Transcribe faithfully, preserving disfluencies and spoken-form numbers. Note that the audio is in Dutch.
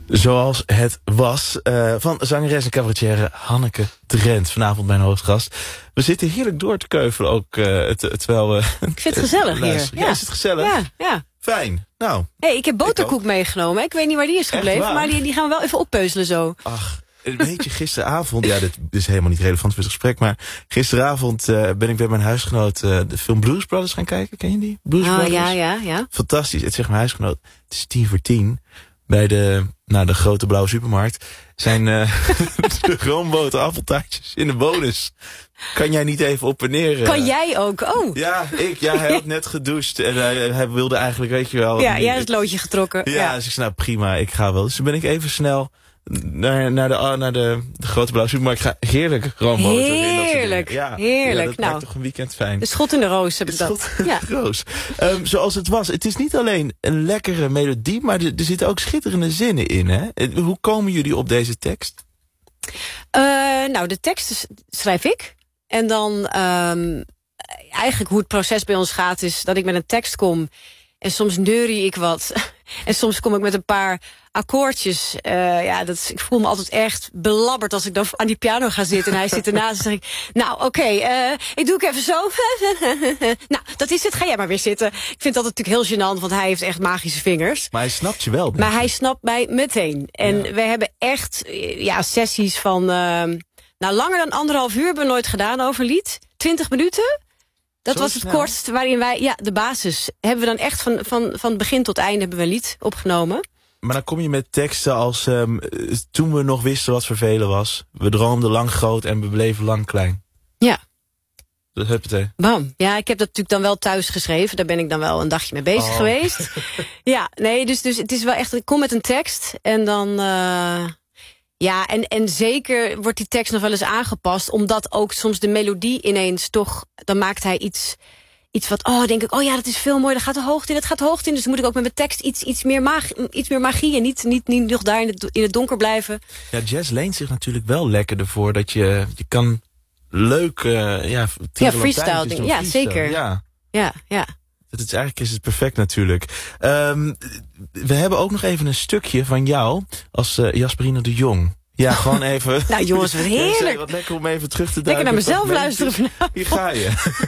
Zoals het was, uh, van zangeres en cabaretière Hanneke Drent. Vanavond mijn hoofdgast. We zitten heerlijk door te keuvelen ook, uh, terwijl we... Ik vind het gezellig hier. Ja. ja, is het gezellig? Ja, ja. Fijn. Nou. Hey, ik heb boterkoek ik meegenomen. Ik weet niet waar die is gebleven, maar die, die gaan we wel even oppeuzelen zo. Ach, weet je, gisteravond... ja, dit is helemaal niet relevant voor het gesprek, maar gisteravond uh, ben ik bij mijn huisgenoot uh, de film Blues Brothers gaan kijken. Ken je die? Blues ah, Brothers? Ja, ja, ja. Fantastisch. Het zegt mijn huisgenoot, het is tien voor tien. Bij de, nou, de grote blauwe supermarkt zijn uh, de roomboter appeltaartjes in de bonus. Kan jij niet even op en neer? Uh... Kan jij ook? Oh. Ja, ik. Ja, hij had net gedoucht. En hij, hij wilde eigenlijk, weet je wel... Ja, jij hebt het loodje getrokken. Ja, ja. Dus ik zei, nou prima, ik ga wel. Dus toen ben ik even snel naar, naar, de, naar de, de grote blauwe supermarkt. Ga heerlijk roomboter. Heerlijk, ja, heerlijk. Ja, dat nou, maakt toch een weekend fijn. De schot in de roos heb ik dat. Schot in de roos. Um, zoals het was. Het is niet alleen een lekkere melodie, maar er, er zitten ook schitterende zinnen in. Hè? Hoe komen jullie op deze tekst? Uh, nou, de tekst schrijf ik. En dan um, eigenlijk hoe het proces bij ons gaat is dat ik met een tekst kom. En soms neurie ik wat. En soms kom ik met een paar akkoordjes. Uh, ja, dat is, ik voel me altijd echt belabberd als ik dan aan die piano ga zitten. En hij zit ernaast en zeg ik, nou oké, okay, uh, ik doe ik even zo. Nou, dat is het, ga jij maar weer zitten. Ik vind dat natuurlijk heel gênant, want hij heeft echt magische vingers. Maar hij snapt je wel. Maar hij snapt mij meteen. En ja. we hebben echt ja, sessies van... Uh, nou, langer dan anderhalf uur hebben we nooit gedaan over lied. Twintig minuten. Dat Zo was het snel. Kortst waarin wij, ja, de basis... hebben we dan echt van, van, van begin tot einde hebben we een lied opgenomen. Maar dan kom je met teksten als... Um, toen we nog wisten wat vervelen was. We droomden lang groot en we bleven lang klein. Ja. Dat huppatee. Bam. Ja, ik heb dat natuurlijk dan wel thuis geschreven. Daar ben ik dan wel een dagje mee bezig oh. geweest. Ja, nee, dus, dus het is wel echt... Ik kom met een tekst en dan... Uh, ja, en, en zeker wordt die tekst nog wel eens aangepast... omdat ook soms de melodie ineens toch... dan maakt hij iets, iets wat... oh, denk ik, oh ja, dat is veel mooi, dat gaat de hoogte in, dat gaat de hoogte in. Dus dan moet ik ook met mijn tekst iets, iets, meer, magie, iets meer magie... en niet, niet, niet nog daar in het, in het donker blijven. Ja, jazz leent zich natuurlijk wel lekker ervoor... dat je, je kan leuk... Uh, ja, ja, freestyle dingen, ja, freestyle. zeker. Ja, ja. ja. Het is, eigenlijk is het perfect natuurlijk. Um, we hebben ook nog even een stukje van jou als uh, Jasperine de Jong. Ja, gewoon even... Nou jongens, wat heerlijk. Wat lekker om even terug te duiken. Lekker naar mezelf luisteren vanavond. Hier ga je.